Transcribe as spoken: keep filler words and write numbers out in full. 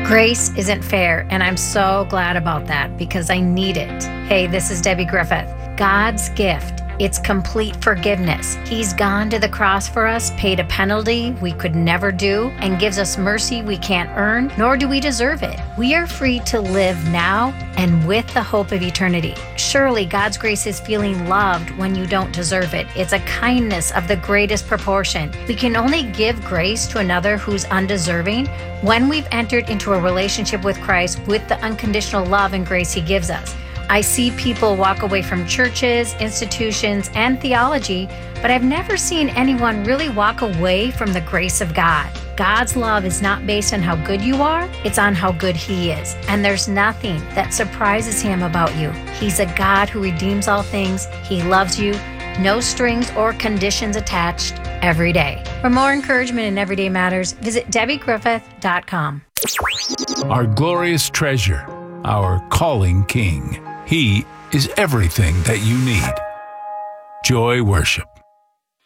Grace isn't fair, and I'm so glad about that because I need it. Hey, this is Debbie Griffith. God's gift. It's complete forgiveness. He's gone to the cross for us, paid a penalty we could never do, and gives us mercy we can't earn, nor do we deserve it. We are free to live now and with the hope of eternity. Surely God's grace is feeling loved when you don't deserve it. It's a kindness of the greatest proportion. We can only give grace to another who's undeserving when we've entered into a relationship with Christ with the unconditional love and grace He gives us. I see people walk away from churches, institutions, and theology, but I've never seen anyone really walk away from the grace of God. God's love is not based on how good you are, it's on how good He is. And there's nothing that surprises Him about you. He's a God who redeems all things. He loves you, no strings or conditions attached, every day. For more encouragement in Everyday Matters, visit Debbie Griffith dot com. Our glorious treasure, our calling King. He is everything that you need. Joy Worship.